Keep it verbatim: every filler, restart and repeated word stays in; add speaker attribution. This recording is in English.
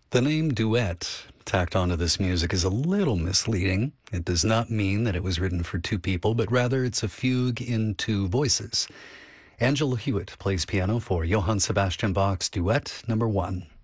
Speaker 1: The name duet tacked onto this music is a little misleading. It does not mean that it was written for two people, but rather it's a fugue in two voices. Angela Hewitt plays piano for Johann Sebastian Bach's Duet Number One.